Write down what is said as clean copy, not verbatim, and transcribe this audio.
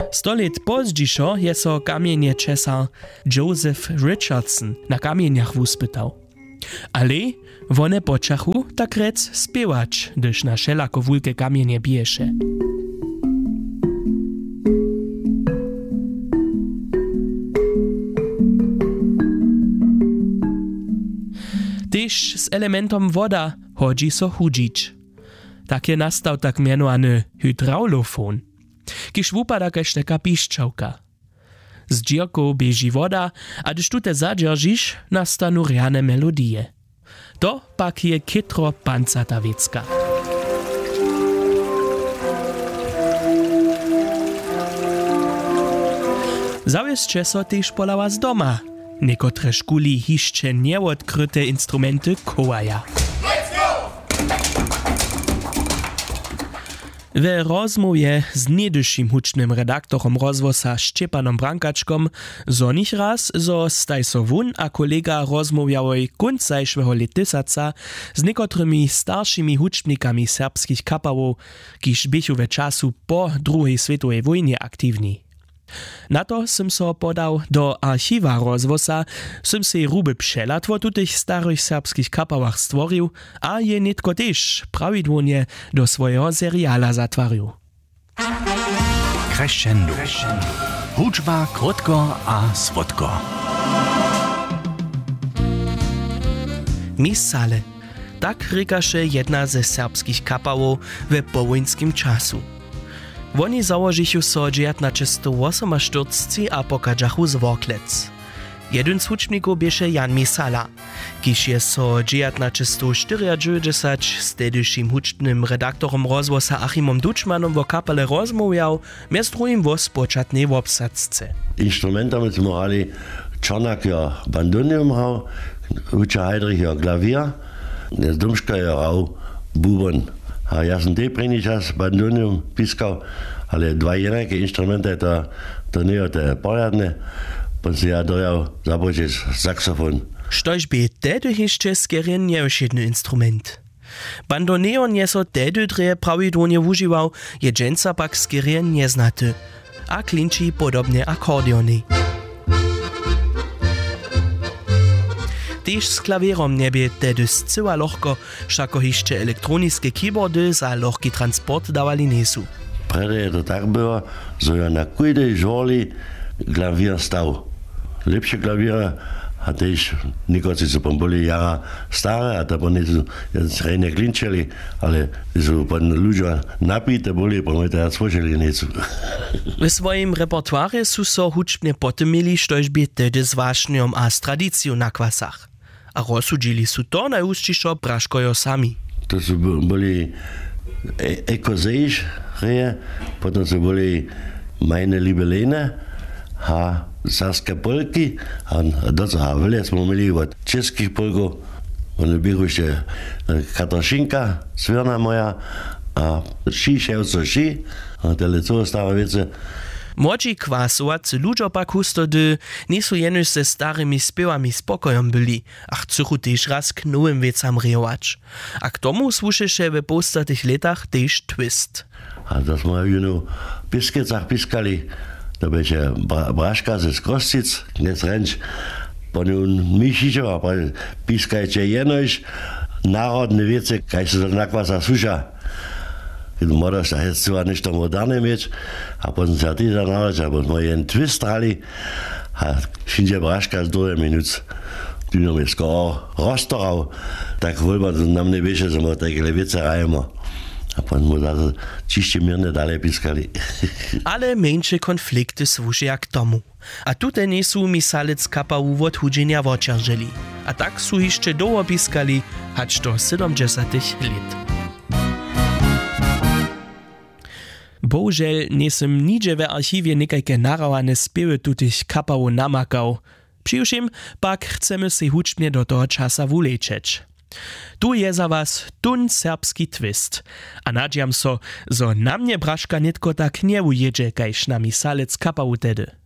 100 let pozdźišo je so kamienie česar Joseph Richardson na kamieniach wuspytał. Ale one počachu tak rec spiewać, gdyż na wszelako wulke kamienie bieše. Tyż z elementom woda hodzi so hudzić. Tak je nastał tak mianowany hydraulofon. Kiż wupada kaž taka piszczałka. Z dzierką bieži woda, a gdyż tu te zadzieržiš, nastanu riane melodije. To pak je kytro pancata wecka. Zawiesće so tež polała z doma. Niekotre škuli hišće nieodkryte instrumenty kołaja. W rozmowie z niedyšim hučnym redaktorom rozwosa Štěpanom Brankačkom zonich raz, zo staj so wun a kolega rozmowiałoj koncajšveho letisaca z niekotrymi starszymi hučbnikami serbskich kapawow, kiž běchu we czasu po II svetowej wojnie aktywni. Na to som so podał do archiwa rozwosa, som se ruby przelat o tutych starych serbskich kapałach stworzył, a je nitko też prawidłownie do swojego seriala zatwarił. Crescendo. Hudźba krótko a słodko. Misale. Tak rykaše jedna ze serbskich kapałow we powojnskim czasu. Oni założyli so 1948 a pokadżachu z Worklec. Jeden z hučbników bieše Jan Misala, kiž je so 1994 z tedyšim hučbnym redaktorom rozwosa Achimom Dučmanom wo kapele rozmawiał, mjez drugim wo spočatnej wobsadzce. Instrumentami smo hrali Čornak je bandonium hral, Uča Heidrich je klavier, Dumška je hral bubon. A ja sam te prejni čas bandonium piskal, ale dva jednake instrumente to nije te pojadne, pa se ja dojal započet saksofon. Štož by tedy ještě skerjen je už jedno instrument. Bandoneon je so tedy dreje pravidłownie używał, je dženca pak skerjen nie znaty, a klinči podobne akordeony. Tež s klavierom nebie tedy zcyła lohko, všako hišće elektronické keyboardy za lohký transport dawali nesu. Prede je to tak było, że ja na kujnej żoli klawier stał. Lepsze klawiere, a też niekoci są byli jara stare, a to byli reine klinčeli, ale są pan ludzie napite byli, bo my teraz słyszeli nieco. W swoim repertuarze są so hučbne potem mieli, štož by tedy zwašniom a s tradicją na kwasach. A rozsudzili su to najúsčišo praškojo sami. To są byli Ekozejš, potom są byli Meine liebe Lene, a sarskie polki, a docela wiele smo mieli od českých polkov. One były jeszcze Katarzyńka, Swierna moja, a Šiševco Ši, a tyle co stare wiece. Młodzi kwasowacy ludzie pak hustody nie są jenož ze starymi spiewami spokojom byli, a chcą też raz k nowym wiecam rejować. A k tomu słyszysze w postatych latach też twist. A to smo w Piskicach piskali, to będzie Braška ze Skrostic, dnes ręcz, ponun Mišičova, piskajcie jenož narodne wiece, kaj se to na kwasa susza. Młodość, a jest chyba nicht moderne mieć, a potem się ty zanależy, a potem jeden twist hrali, a wszędzie Braška z 2 minut. Tu nam jest skoro roztorał, tak wolba to nam nie wiecie, że my takie wiece rajemy. A potem mu zase ciście mirne dalej piskali. Ale mniejsze konflikty służy jak tomu. A tutaj nie są misalec kapałów od hudzenia woczerżeli. A tak są jeszcze długo piskali, aż do 70 lat. Bohužel nisem nigdzie w archiwie nekajke narawane spiewy tutych kapawow namakał. Přiwšim pak chcemy se hučbnie do toho časa wulečeć. Tu je za was tun serbski twist. A nadziam so, zo na mnie Braška nitko tak nie ujedzie, kajž na misalec kapawow tedy.